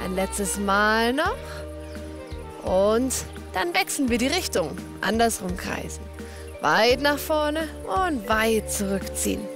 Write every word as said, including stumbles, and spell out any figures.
Ein letztes Mal noch. Und dann wechseln wir die Richtung. Andersrum kreisen. Weit nach vorne und weit zurückziehen.